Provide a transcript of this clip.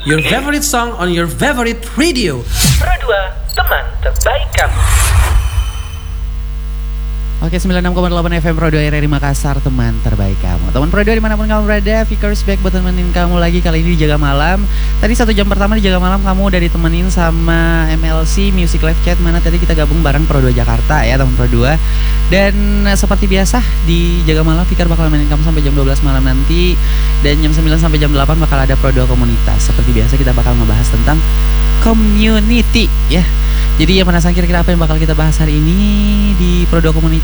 your favorite song on your favorite radio. Pro 2, teman terbaik kamu. Oke, 96,8 FM Pro 2 RRI Makassar, teman terbaik kamu. Teman Pro 2 dimanapun kamu berada, Vickers back buat temenin kamu lagi. Kali ini di Jaga Malam. Tadi 1 jam pertama di Jaga Malam kamu udah ditemenin sama MLC Music Live Chat. Mana tadi kita gabung bareng Pro 2 Jakarta ya, teman Pro 2. Dan seperti biasa di Jaga Malam, Vickers bakal nemenin kamu sampai jam 12 malam nanti. Dan jam 9 sampai jam 8 bakal ada Pro 2 Komunitas. Seperti biasa kita bakal ngebahas tentang community ya. Jadi yang penasaran kira-kira apa yang bakal kita bahas hari ini di Pro 2 Komunitas?